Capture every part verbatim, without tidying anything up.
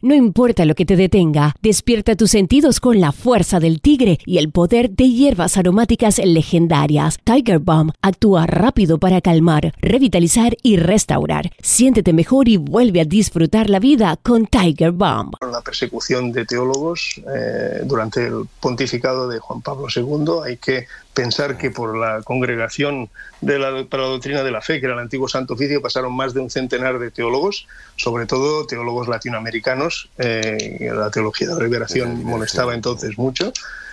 No importa lo que te detenga, despierta tus sentidos con la fuerza del tigre y el poder de hierbas aromáticas legendarias. Tiger Balm actúa rápido para calmar, revitalizar y restaurar. Siéntete mejor y vuelve a disfrutar la vida con Tiger Balm. La persecución de teólogos eh, durante el pontificado de Juan Pablo segundo, hay que pensar que por la congregación de la, para la doctrina de la fe, que era el antiguo Santo Oficio, pasaron más de un centenar de teólogos, sobre todo teólogos latinoamericanos. Eh, la teología de la liberación molestaba entonces mucho.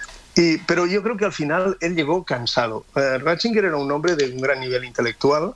Y, pero yo creo que al final él llegó cansado. Eh, Ratzinger era un hombre de un gran nivel intelectual,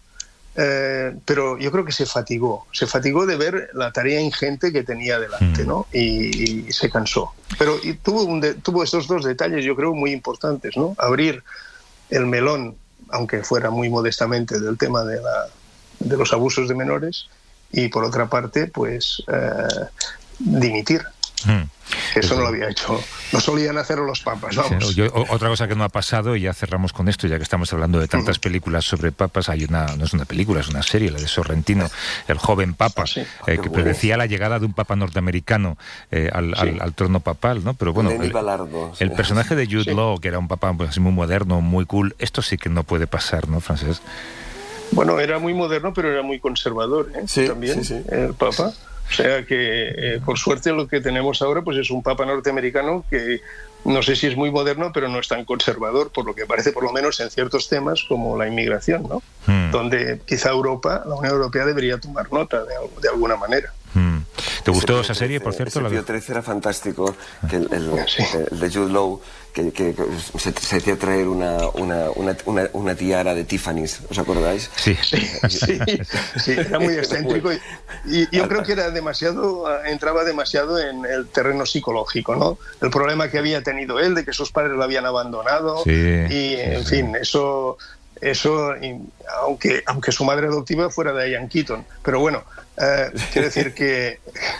eh, pero yo creo que se fatigó. Se fatigó de ver la tarea ingente que tenía delante, ¿no? Y, y se cansó. Pero y tuvo, un de, tuvo estos dos detalles, yo creo, muy importantes, ¿no? Abrir el melón, aunque fuera muy modestamente, del tema de, la, de los abusos de menores, y por otra parte, pues, eh, dimitir. Hmm. Eso no lo había hecho, no solían hacerlo los papas, vamos. Sí, yo, otra cosa que no ha pasado, y ya cerramos con esto, ya que estamos hablando de tantas uh-huh. películas sobre papas, hay una, no es una película, es una serie, la de Sorrentino, El joven papa, sí. eh, que predecía la llegada de un papa norteamericano eh, al, sí. al, al trono papal, ¿no? Pero bueno, el, Balardo, sí. el personaje de Jude sí. Law, que era un papa pues, muy moderno, muy cool, esto sí que no puede pasar, ¿no, Francesc? Bueno, era muy moderno, pero era muy conservador, ¿eh? Sí, También, sí, sí. el papa. O sea que, eh, por suerte, lo que tenemos ahora pues es un papa norteamericano que no sé si es muy moderno, pero no es tan conservador, por lo que parece, por lo menos en ciertos temas como la inmigración, ¿no? Hmm. Donde quizá Europa, la Unión Europea, debería tomar nota de, de alguna manera. Hmm. ¿Te gustó esa serie, por cierto? Ese Pío trece era fantástico, que el, el, sí. el de Jude Law, que, que, que se, se hacía traer una, una, una, una, una tiara de Tiffany's, ¿os acordáis? Sí, sí, sí, sí, era muy excéntrico y, y yo creo que era demasiado, entraba demasiado en el terreno psicológico, ¿no? El problema que había tenido él, de que sus padres lo habían abandonado, sí, y en sí, fin, sí. eso... Eso, aunque, aunque su madre adoptiva fuera de Diane Keaton. Pero bueno, eh, quiero decir que,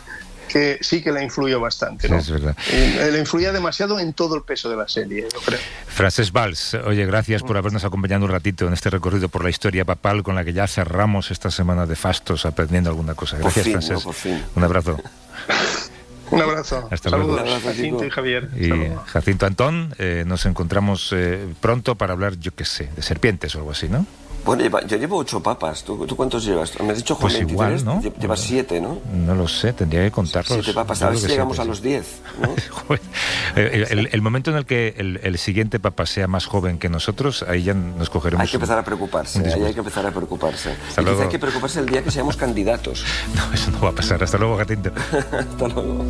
que sí que la influyó bastante, ¿no? Sí, es verdad. Y le influía demasiado en todo el peso de la serie, yo creo. Francesc Valls, oye, gracias por habernos acompañado un ratito en este recorrido por la historia papal con la que ya cerramos esta semana de fastos aprendiendo alguna cosa. Gracias, Francesc. No, por fin. Un abrazo. Un abrazo. Hasta Saludos, luego. Jacinto y Javier. Y Jacinto Antón, eh, nos encontramos eh, pronto para hablar, yo qué sé, de serpientes o algo así, ¿no? Bueno, yo llevo ocho papas. ¿Tú, ¿tú cuántos llevas? Me has dicho Juan pues veintitrés, igual, ¿no? Llevas siete, ¿no? No lo sé, tendría que contarlos. Siete papas, a ver si llegamos a los diez, ¿no? el, el, el momento en el que el, el siguiente papa sea más joven que nosotros, ahí ya nos cogeremos. Hay que empezar a preocuparse, ahí hay que empezar a preocuparse. Hasta y luego. quizá hay que preocuparse el día que seamos candidatos. No, eso no va a pasar. Hasta luego, Jacinto. Hasta luego.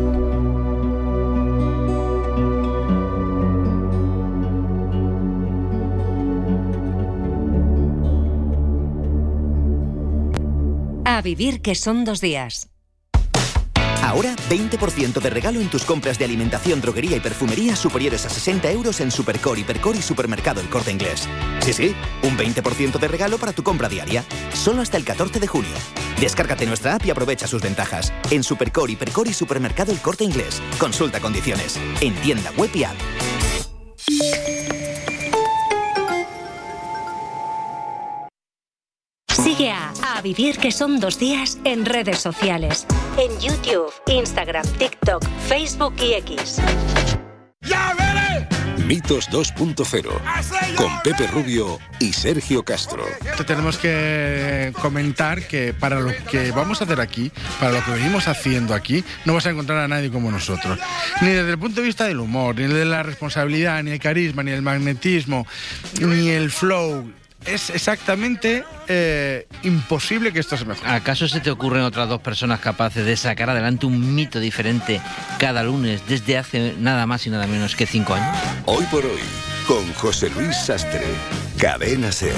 A vivir que son dos días. Ahora, veinte por ciento de regalo en tus compras de alimentación, droguería y perfumería superiores a sesenta euros en Supercore, Hipercore y Supermercado El Corte Inglés. Sí, sí, un veinte por ciento de regalo para tu compra diaria. Solo hasta el catorce de junio. Descárgate nuestra app y aprovecha sus ventajas. En Supercore, Hipercore y Supermercado El Corte Inglés. Consulta condiciones. En tienda web y app. Sigue a A Vivir que son dos días en redes sociales. En YouTube, Instagram, TikTok, Facebook y X. ¡Ya veré! Mitos dos punto cero con Pepe Rubio y Sergio Castro. Te tenemos que comentar que para lo que vamos a hacer aquí, para lo que venimos haciendo aquí, no vas a encontrar a nadie como nosotros. Ni desde el punto de vista del humor, ni de la responsabilidad, ni el carisma, ni el magnetismo, ni el flow. Es exactamente eh, imposible que esto se mejore. ¿Acaso se te ocurren otras dos personas capaces de sacar adelante un mito diferente cada lunes desde hace nada más y nada menos que cinco años? Hoy por hoy, con José Luis Sastre, Cadena SER.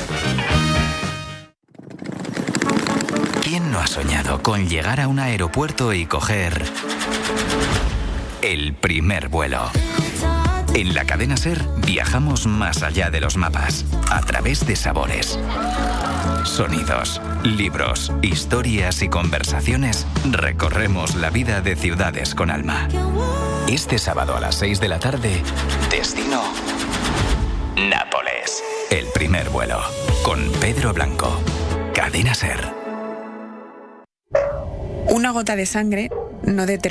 ¿Quién no ha soñado con llegar a un aeropuerto y coger el primer vuelo? En la cadena SER viajamos más allá de los mapas, a través de sabores, sonidos, libros, historias y conversaciones, recorremos la vida de ciudades con alma. Este sábado a las seis de la tarde, destino Nápoles. El primer vuelo, con Pedro Blanco. Cadena SER. Una gota de sangre no determina